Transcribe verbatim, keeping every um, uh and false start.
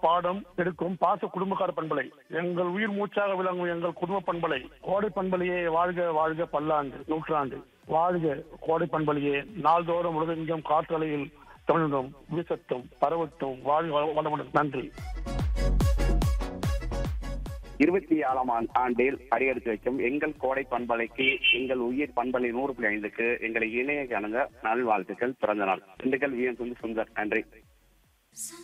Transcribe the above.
பாடம் எடுக்கும் பாச குடும்பக்கார பண்பலை, எங்கள் உயிர் மூச்சாக விளங்கும் எங்கள் குடும்ப பண்பலை, கோடை பண்பலையே வாழ்க வாழ்க பல்லாண்டு நூற்றாண்டு வாழ்க. கோடை பண்பலையே நாள்தோறும் உலகெங்கும் காற்றலையில் தமிழும் வீசட்டும் பரவட்டும் வாழ்க வளமுடன். நன்றி. இருபத்தி ஏழாம் ஆண்டில் அடியெடுத்து வைக்கும் எங்கள் கோடை பண்பலைக்கு எங்கள் உயிர் பண்பலை நூறு புள்ளி ஐந்துக்கு எங்களை இணைய காணுங்க நல்வாழ்த்துக்கள். பிறந்த நாள் திண்டுக்கல் வி எம் சுந்தர். நன்றி.